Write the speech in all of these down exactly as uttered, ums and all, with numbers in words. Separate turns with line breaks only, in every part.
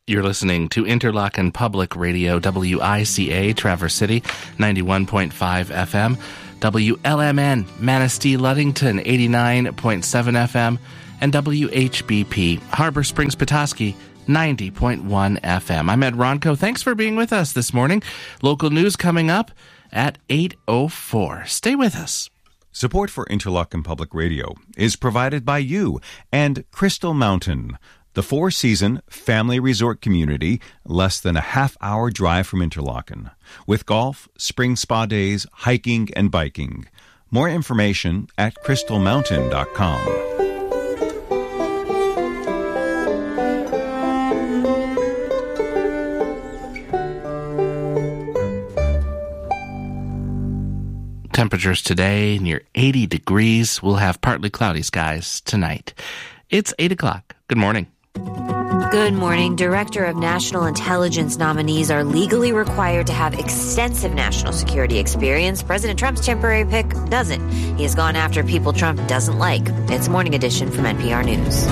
You're listening to Interlochen Public Radio, W I C A, Traverse City, ninety-one point five F M, W L M N, Manistee, Ludington, eighty-nine point seven F M, and W H B P, Harbor Springs, Petoskey, ninety point one F M. I'm Ed Ronco. Thanks for being with us this morning. Local news coming up at eight oh four. Stay with us.
Support for Interlochen Public Radio is provided by you and Crystal Mountain, the four-season family resort community less than a half-hour drive from Interlochen, with golf, spring spa days, hiking, and biking. More information at crystal mountain dot com.
Temperatures today near eighty degrees. We'll have partly cloudy skies tonight. It's eight o'clock. Good morning.
Good morning. Director of National Intelligence nominees are legally required to have extensive national security experience. President Trump's temporary pick doesn't. He has gone after people Trump doesn't like. It's Morning Edition from N P R News.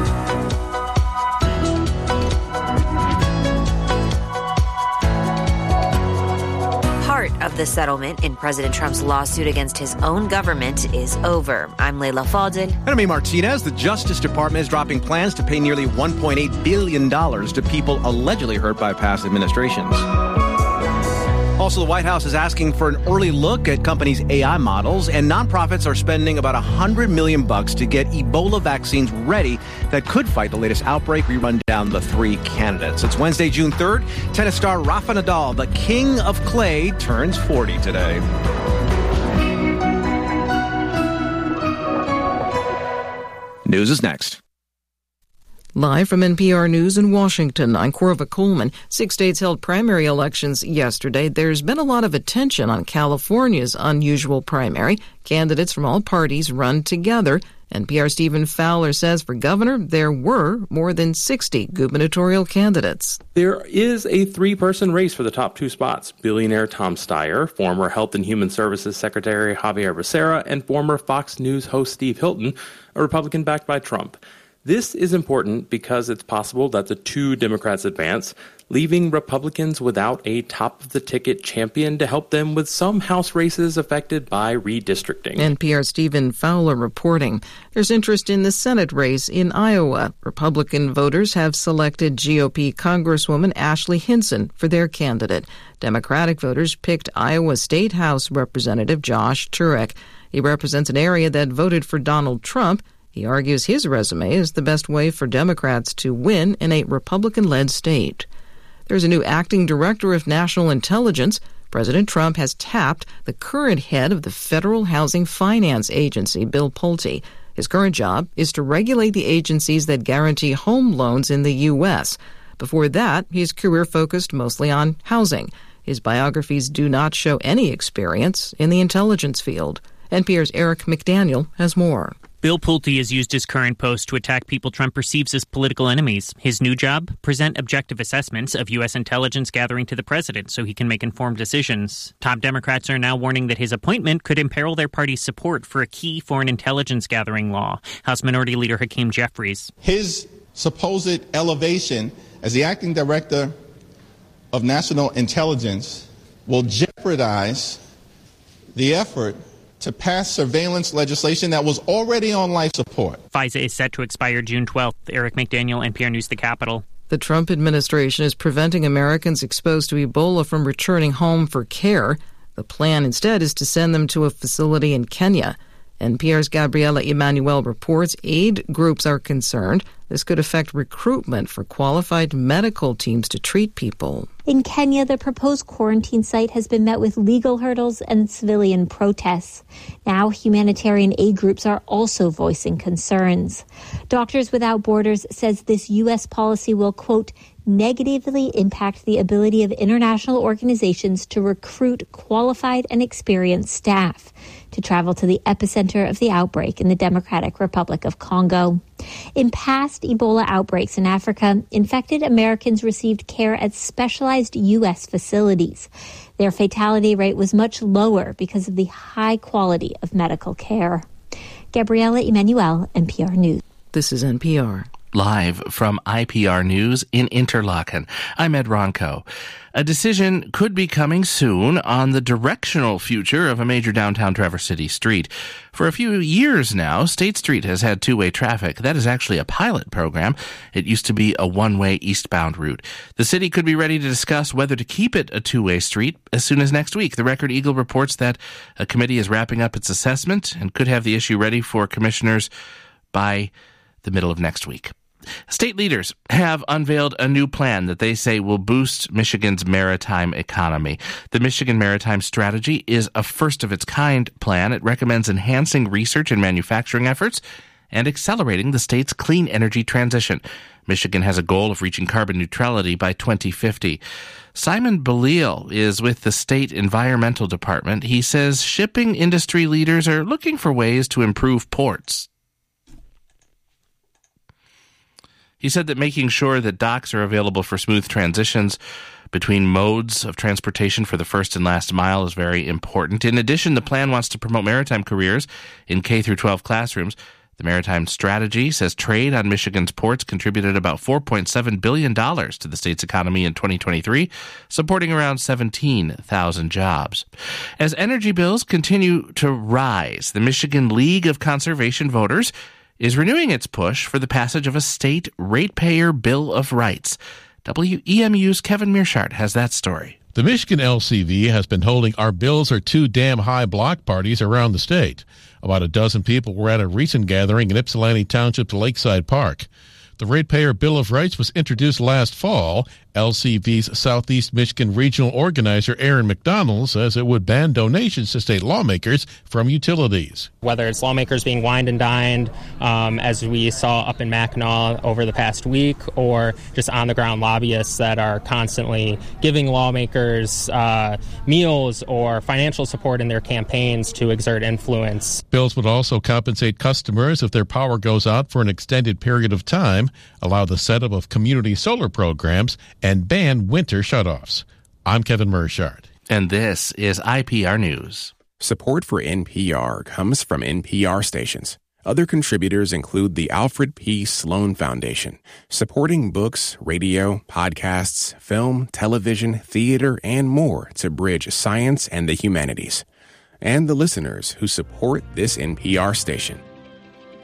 Part of the settlement in President Trump's lawsuit against his own government is over. I'm Leila Fadel.
And I'm A. Martinez. The Justice Department is dropping plans to pay nearly one point eight billion dollars to people allegedly hurt by past administrations. Also, the White House is asking for an early look at companies' A I models, and nonprofits are spending about one hundred million bucks to get Ebola vaccines ready that could fight the latest outbreak. We run down the three candidates. It's Wednesday, June third. Tennis star Rafa Nadal, the king of clay, turns forty today. News is next.
Live from N P R News in Washington, I'm Corva Coleman. Six states held primary elections yesterday. There's been a lot of attention on California's unusual primary. Candidates from all parties run together. N P R's Stephen Fowler says for governor, there were more than sixty gubernatorial candidates.
There is a three-person race for the top two spots. Billionaire Tom Steyer, former Health and Human Services Secretary Javier Becerra, and former Fox News host Steve Hilton, a Republican backed by Trump. This is important because it's possible that the two Democrats advance, leaving Republicans without a top-of-the-ticket champion to help them with some House races affected by redistricting.
N P R's Stephen Fowler reporting. There's interest in the Senate race in Iowa. Republican voters have selected G O P Congresswoman Ashley Hinson for their candidate. Democratic voters picked Iowa State House Representative Josh Turek. He represents an area that voted for Donald Trump. He argues his resume is the best way for Democrats to win in a Republican-led state. There's a new acting director of national intelligence. President Trump has tapped the current head of the Federal Housing Finance Agency, Bill Pulte. His current job is to regulate the agencies that guarantee home loans in the U S. Before that, his career focused mostly on housing. His biographies do not show any experience in the intelligence field. N P R's Eric McDaniel has more.
Bill Pulte has used his current post to attack people Trump perceives as political enemies. His new job? Present objective assessments of U S intelligence gathering to the president so he can make informed decisions. Top Democrats are now warning that his appointment could imperil their party's support for a key foreign intelligence gathering law. House Minority Leader Hakeem Jeffries.
His supposed elevation as the acting director of national intelligence will jeopardize the effort to pass surveillance legislation that was already on life support.
FISA is set to expire June twelfth. Eric McDaniel, N P R News, the Capitol.
The Trump administration is preventing Americans exposed to Ebola from returning home for care. The plan instead is to send them to a facility in Kenya. N P R's Gabriela Emanuel reports aid groups are concerned this could affect recruitment for qualified medical teams to treat people.
In Kenya, the proposed quarantine site has been met with legal hurdles and civilian protests. Now, humanitarian aid groups are also voicing concerns. Doctors Without Borders says this U S policy will, quote, negatively impact the ability of international organizations to recruit qualified and experienced staff to travel to the epicenter of the outbreak in the Democratic Republic of Congo. In past Ebola outbreaks in Africa, infected Americans received care at specialized U S facilities. Their fatality rate was much lower because of the high quality of medical care. Gabriela Emanuel, N P R News.
This is N P R.
Live from I P R News in Interlaken. I'm Ed Ronco. A decision could be coming soon on the directional future of a major downtown Traverse City street. For a few years now, State Street has had two-way traffic. That is actually a pilot program. It used to be a one-way eastbound route. The city could be ready to discuss whether to keep it a two-way street as soon as next week. The Record Eagle reports that a committee is wrapping up its assessment and could have the issue ready for commissioners by the middle of next week. State leaders have unveiled a new plan that they say will boost Michigan's maritime economy. The Michigan Maritime Strategy is a first-of-its-kind plan. It recommends enhancing research and manufacturing efforts and accelerating the state's clean energy transition. Michigan has a goal of reaching carbon neutrality by twenty fifty. Simon Belil is with the State Environmental Department. He says shipping industry leaders are looking for ways to improve ports. He said that making sure that docks are available for smooth transitions between modes of transportation for the first and last mile is very important. In addition, the plan wants to promote maritime careers in K through twelve classrooms. The Maritime Strategy says trade on Michigan's ports contributed about four point seven billion dollars to the state's economy in twenty twenty-three, supporting around seventeen thousand jobs. As energy bills continue to rise, the Michigan League of Conservation Voters is renewing its push for the passage of a state ratepayer Bill of Rights. W E M U's Kevin Mearshart has that story.
The Michigan L C V has been holding Our Bills Are Too Damn High block parties around the state. About a dozen people were at a recent gathering in Ypsilanti Township's Lakeside Park. The Ratepayer Bill of Rights was introduced last fall. L C V's Southeast Michigan Regional Organizer Aaron McDonald says it would ban donations to state lawmakers from utilities.
Whether it's lawmakers being wined and dined, um, as we saw up in Mackinac over the past week, or just on-the-ground lobbyists that are constantly giving lawmakers uh, meals or financial support in their campaigns to exert influence.
Bills would also compensate customers if their power goes out for an extended period of time, allow the setup of community solar programs, and ban winter shutoffs. I'm Kevin Mearshart.
And this is I P R News.
Support for N P R comes from N P R stations. Other contributors include the Alfred P. Sloan Foundation, supporting books, radio, podcasts, film, television, theater, and more to bridge science and the humanities. And the listeners who support this N P R station.